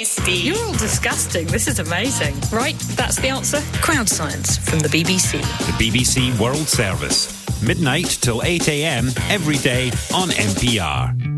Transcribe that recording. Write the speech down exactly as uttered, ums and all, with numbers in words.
tasty. You're all disgusting. This is amazing. Right, that's the answer. Crowd science from the B B C. The B B C World Service. Midnight till eight a.m. every day on N P R.